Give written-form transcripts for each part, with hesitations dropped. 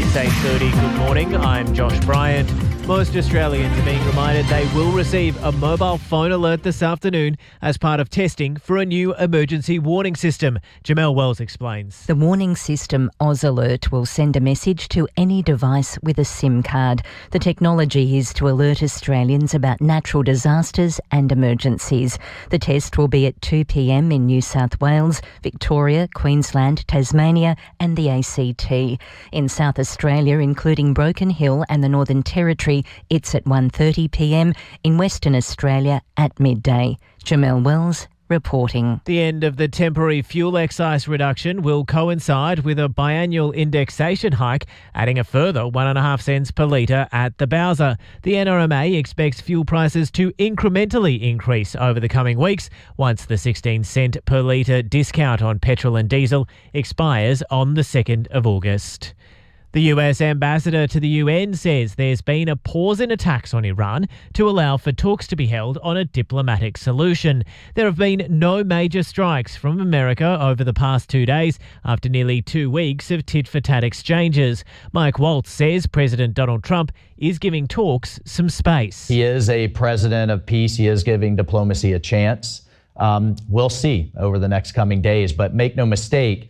It's 8:30. Good morning. I'm Josh Bryant. Most Australians are being reminded they will receive a mobile phone alert this afternoon as part of testing for a new emergency warning system. Jamelle Wells explains. The warning system, Oz Alert, will send a message to any device with a SIM card. The technology is to alert Australians about natural disasters and emergencies. The test will be at 2 p.m. in New South Wales, Victoria, Queensland, Tasmania and the ACT. In South Australia, including Broken Hill and the Northern Territory, it's at 1:30 p.m. In Western Australia at midday. Jamelle Wells reporting. The end of the temporary fuel excise reduction will coincide with a biannual indexation hike, adding a further 1.5 cents per litre at the Bowser. The NRMA expects fuel prices to incrementally increase over the coming weeks once the 16 cent per litre discount on petrol and diesel expires on the 2nd of August. The US ambassador to the UN says there's been a pause in attacks on Iran to allow for talks to be held on a diplomatic solution. There have been no major strikes from America over the past 2 days after nearly 2 weeks of tit-for-tat exchanges. Mike Waltz says President Donald Trump is giving talks some space. He is a president of peace. He is giving diplomacy a chance. We'll see over the next coming days, but make no mistake,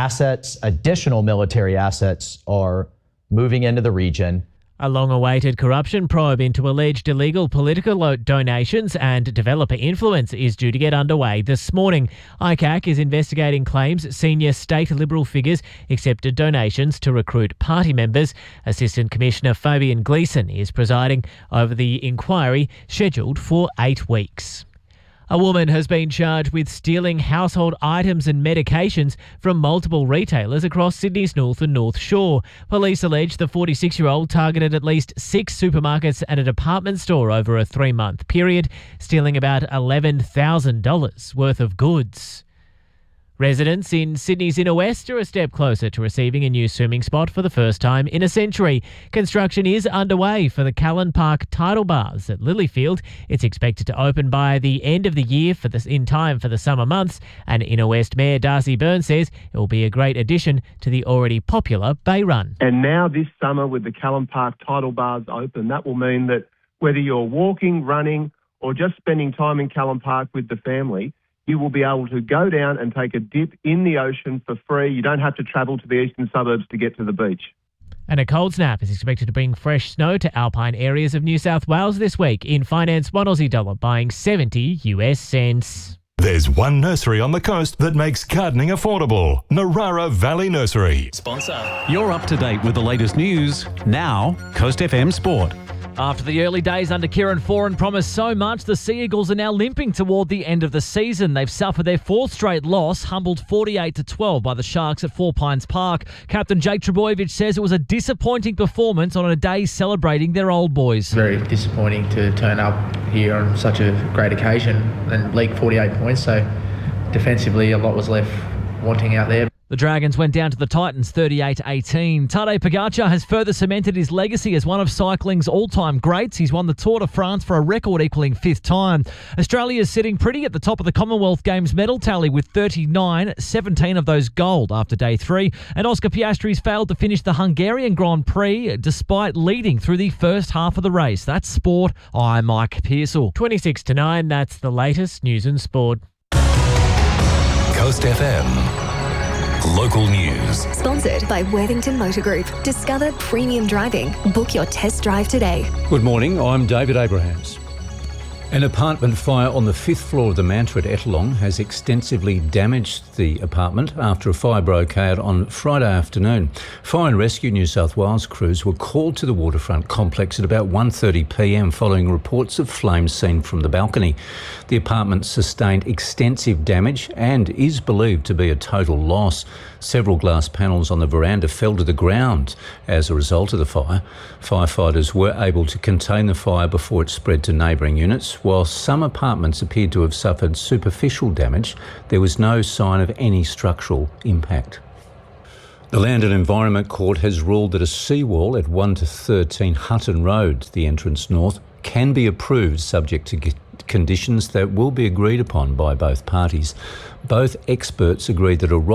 additional military assets are moving into the region. A long-awaited corruption probe into alleged illegal political donations and developer influence is due to get underway this morning. ICAC is investigating claims senior state Liberal figures accepted donations to recruit party members. Assistant Commissioner Fabian Gleeson is presiding over the inquiry, scheduled for 8 weeks. A woman has been charged with stealing household items and medications from multiple retailers across Sydney's North and North Shore. Police allege the 46-year-old targeted at least 6 supermarkets and a department store over a 3-month period, stealing about $11,000 worth of goods. Residents in Sydney's Inner West are a step closer to receiving a new swimming spot for the first time in a century. Construction is underway for the Callan Park Tidal Baths at Lilyfield. It's expected to open by the end of the year in time for the summer months, and Inner West Mayor Darcy Byrne says it will be a great addition to the already popular Bay Run. And now this summer with the Callan Park Tidal Baths open, that will mean that whether you're walking, running or just spending time in Callan Park with the family, you will be able to go down and take a dip in the ocean for free. You don't have to travel to the eastern suburbs to get to the beach. And a cold snap is expected to bring fresh snow to alpine areas of New South Wales this week. In finance, one Aussie dollar buying 70 US cents. There's one nursery on the coast that makes gardening affordable. Narara Valley Nursery. Sponsor. You're up to date with the latest news. Now, Coast FM Sport. After the early days under Kieran Foran promised so much, the Sea Eagles are now limping toward the end of the season. They've suffered their 4th straight loss, humbled 48-12 by the Sharks at Four Pines Park. Captain Jake Trbojevic says it was a disappointing performance on a day celebrating their old boys. Very disappointing to turn up here on such a great occasion and leak 48 points, so defensively a lot was left wanting out there. The Dragons went down to the Titans 38-18. Tadej Pogacar has further cemented his legacy as one of cycling's all-time greats. He's won the Tour de France for a record-equaling 5th time. Australia is sitting pretty at the top of the Commonwealth Games medal tally with 39, 17 of those gold after day 3. And Oscar Piastri's failed to finish the Hungarian Grand Prix despite leading through the first half of the race. That's sport. I'm Mike Pearsall. 26-9, that's the latest news and sport. Coast FM. Local news. Sponsored by Worthington Motor Group. Discover premium driving. Book your test drive today. Good morning, I'm David Abrahams. An apartment fire on the 5th floor of the Mantra at Ettalong has extensively damaged the apartment after a fire broke out on Friday afternoon. Fire and Rescue New South Wales crews were called to the waterfront complex at about 1:30 p.m. following reports of flames seen from the balcony. The apartment sustained extensive damage and is believed to be a total loss. Several glass panels on the veranda fell to the ground as a result of the fire. Firefighters were able to contain the fire before it spread to neighbouring units. While some apartments appeared to have suffered superficial damage, there was no sign of any structural impact. The Land and Environment Court has ruled that a seawall at 1 to 13 Hutton Road, the entrance north, can be approved subject to conditions that will be agreed upon by both parties. Both experts agreed that a rock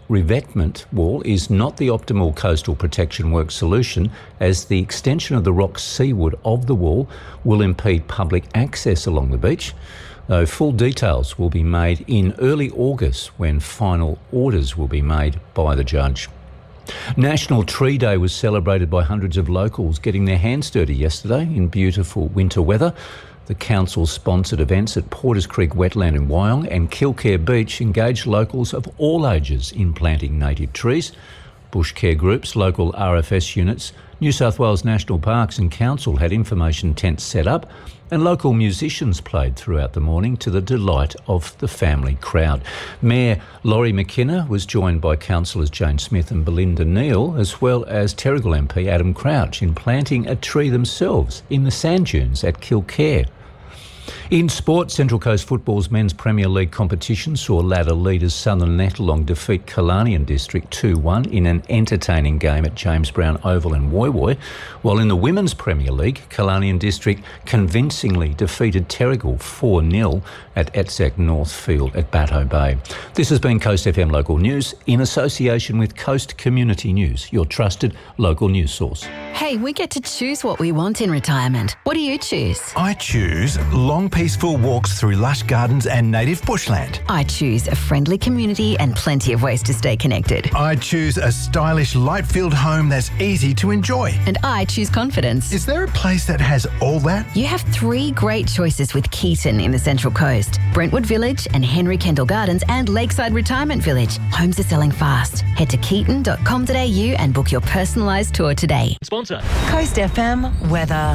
revetment wall is not the optimal coastal protection work solution, as the extension of the rocks seaward of the wall will impede public access along the beach, though full details will be made in early August when final orders will be made by the judge. National Tree Day was celebrated by hundreds of locals getting their hands dirty yesterday in beautiful winter weather. The council-sponsored events at Porters Creek Wetland in Wyong and Kilcare Beach engaged locals of all ages in planting native trees. Bush care groups, local RFS units, New South Wales National Parks and Council had information tents set up, and local musicians played throughout the morning to the delight of the family crowd. Mayor Laurie McKenna was joined by councillors Jane Smith and Belinda Neal, as well as Terrigal MP Adam Crouch, in planting a tree themselves in the sand dunes at Kilcare. In sport, Central Coast Football's Men's Premier League competition saw ladder leaders Southern Nettlong defeat Kalanian District 2-1 in an entertaining game at James Brown Oval in Woy Woy, while in the Women's Premier League, Kalanian District convincingly defeated Terrigal 4-0 at Etzek North Field at Batto Bay. This has been Coast FM Local News in association with Coast Community News, your trusted local news source. Hey, we get to choose what we want in retirement. What do you choose? I choose long, peaceful walks through lush gardens and native bushland. I choose a friendly community and plenty of ways to stay connected. I choose a stylish, light-filled home that's easy to enjoy. And I choose confidence. Is there a place that has all that? You have 3 great choices with Keaton in the Central Coast: Brentwood Village and Henry Kendall Gardens and Lakeside Retirement Village. Homes are selling fast. Head to keaton.com.au and book your personalised tour today. Sponsor. Coast FM weather.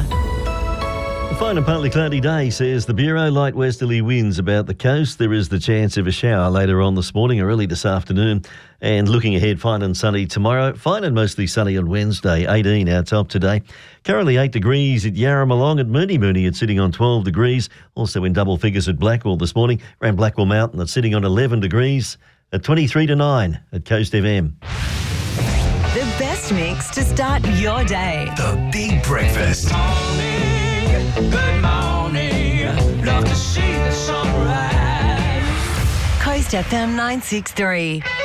A fine and partly cloudy day, says the Bureau. Light westerly winds about the coast. There is the chance of a shower later on this morning or early this afternoon. And looking ahead, fine and sunny tomorrow. Fine and mostly sunny on Wednesday, 18 our top today. Currently 8 degrees at Yarramalong. At Mooney, it's sitting on 12 degrees. Also in double figures at Blackwell this morning. Around Blackwell Mountain, it's sitting on 11 degrees. At 23 to 9 at Coast FM. The best mix to start your day. The Big Breakfast. Good morning, love to see the sunrise. Coast FM 963.